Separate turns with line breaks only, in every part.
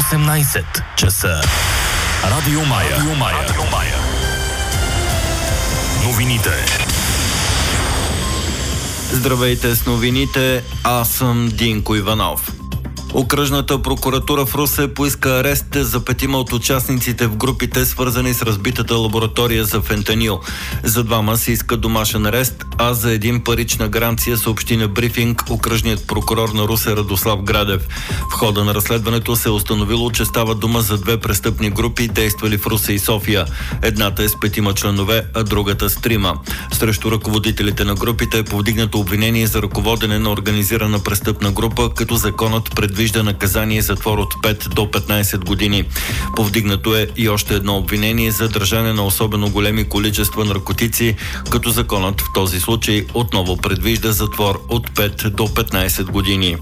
18 часа. Радио Мая. Новините.
Здравейте с новините, аз съм Динко Иванов. Окръжната прокуратура в Русе поиска арест за 5 от участниците в групите, свързани с разбитата лаборатория за фентанил. За 2 се иска домашен арест, а за 1 парична гаранция, съобщи на брифинг окръжният прокурор на Русе Радослав Градев. В хода на разследването се е установило, че става дума за 2 престъпни групи, действали в Русе и София. Едната е с 5 членове, а другата с 3. Срещу ръководителите на групите е повдигнато обвинение за ръководене на организирана престъпна група, като законът предвижда наказание затвор от 5 до 15 години. Повдигнато е и още едно обвинение за държане на особено големи количества наркотици, като законът в този случай отново предвижда затвор от 5 до 15 години.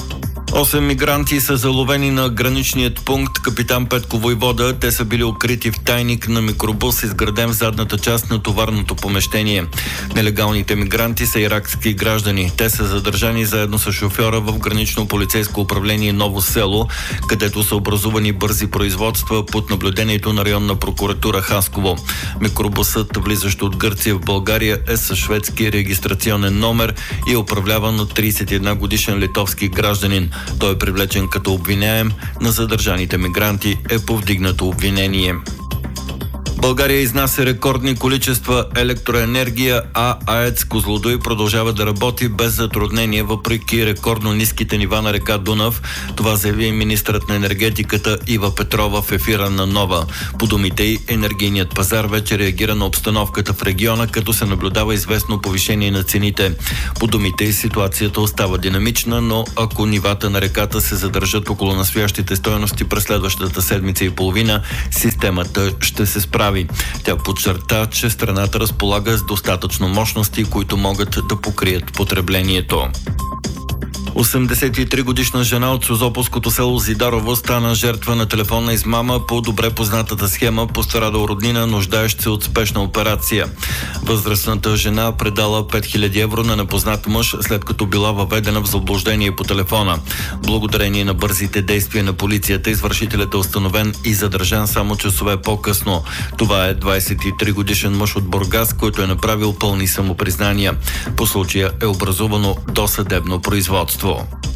8 мигранти са заловени на граничният пункт Капитан Петко Войвода. Те са били укрити в тайник на микробус, изграден в задната част на товарното помещение. Нелегалните мигранти са иракски граждани. Те са задържани заедно с шофьора в гранично полицейско управление Ново село, където са образувани бързи производства под наблюдението на районна прокуратура Хасково. Микробусът, влизащ от Гърция в България, е със шведски регистрационен номер и е управляван от 31 годишен литовски гражданин. Той е привлечен като обвиняем. На задържаните мигранти е повдигнато обвинение. България изнася рекордни количества електроенергия, а АЕЦ Козлодуй продължава да работи без затруднение, въпреки рекордно ниските нива на река Дунав. Това заяви министърът на енергетиката Ива Петрова в ефира на Нова. По думите й, енергийният пазар вече реагира на обстановката в региона, като се наблюдава известно повишение на цените. По думите й, ситуацията остава динамична, но ако нивата на реката се задържат около настоящите стойности през следващата седмица и половина, системата ще се справи. Тя подчерта, че страната разполага с достатъчно мощности, които могат да покрият потреблението. 83-годишна жена от Созопolското село Зидарово стана жертва на телефонна измама по добре познатата схема пострадал роднина, нуждаещ се от спешна операция. Възрастната жена предала 5000 евро на непознат мъж, след като била въведена в заблуждение по телефона. Благодарение на бързите действия на полицията, извършителят е установен и задържан само часове по-късно. Това е 23-годишен мъж от Бургас, който е направил пълни самопризнания. По случая е образувано досъдебно производство.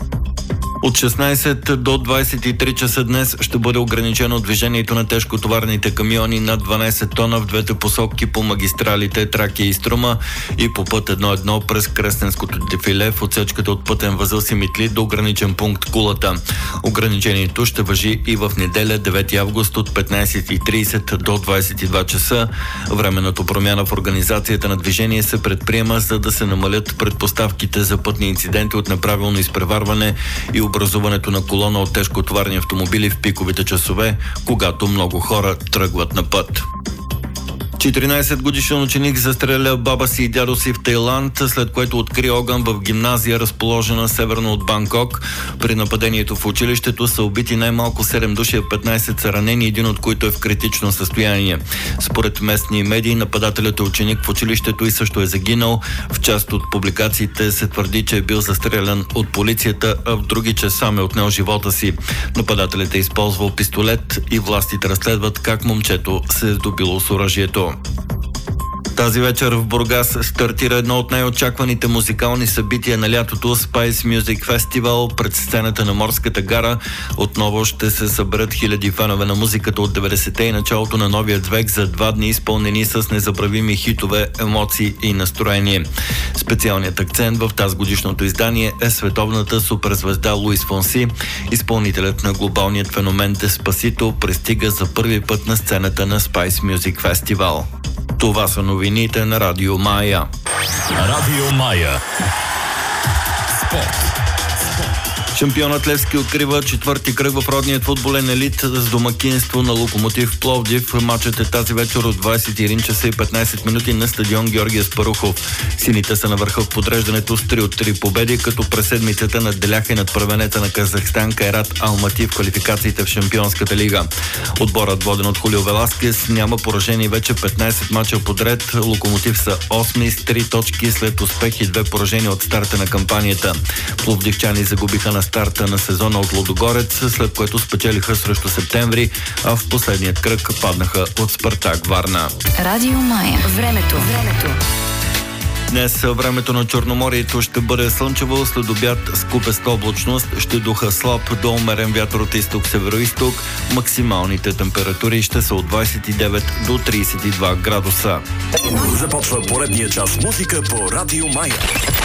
От 16 до 23 часа днес ще бъде ограничено движението на тежкотоварните камиони над 12 тона в двете посоки по магистралите Тракия и Струма и по път 1-1 през Кресненското дефиле в отсечката от пътен възел Симитли до граничен пункт Кулата. Ограничението ще важи и в неделя 9 август от 15:30 до 22 часа. Временната промяна в организацията на движение се предприема, за да се намалят предпоставките за пътни инциденти от неправилно изпреварване и образуването на колона от тежкотоварни автомобили в пиковите часове, когато много хора тръгват на път. 14-годишен ученик застреля баба си и дядо си в Тайланд, след което откри огън в гимназия, разположена северно от Банкок. При нападението в училището са убити най-малко 7 души, 15 са ранени, един от които е в критично състояние. Според местни медии, нападателят е ученик в училището и също е загинал. В част от публикациите се твърди, че е бил застрелян от полицията, а в други, че сам е отнел живота си. Нападателят е използвал пистолет и властите разследват как момчето се е здобило с оръжието. Тази вечер в Бургас стартира едно от най-очакваните музикални събития на лятото – Spice Music Festival. Пред сцената на Морската гара отново ще се съберат хиляди фенове на музиката от 90-те и началото на новия век за 2 дни, изпълнени с незабравими хитове, емоции и настроение. Специалният акцент в тази годишното издание е световната суперзвезда Луис Фонси. Изпълнителят на глобалният феномен Деспасито пристига за първи път на сцената на Spice Music Festival. Това са новините на Радио Мая.
Радио Мая. Спорт.
Шампионът Левски открива 4-ти кръг в родният футболен елит с домакинство на Локомотив Пловдив. Матчът е тази вечер от 21 часа и 15 минути на стадион Георги Аспарухов. Сините са на върха в подреждането с 3 от 3 победи, като през седмицата надделяха и над първенеца на Казахстан Кайрат Алмати в квалификациите в Шампионската лига. Отборът, воден от Хулио Веласкес, няма поражени вече 15 мача подред. Локомотив са 8 с 3 точки след успех и 2 поражения от старта на кампанията. Пловдивчани загубиха на старта на сезона от Лудогорец, след което спечелиха срещу Септември, а в последният кръг паднаха от Спартак Варна.
Радио Мая. Времето.
Днес времето на Черноморието ще бъде слънчево, след обяд с купеста облачност, ще духа слаб до умерен вятър от изток-североизток. Максималните температури ще са от 29 до 32 градуса.
Започва поредния час музика по Радио Мая.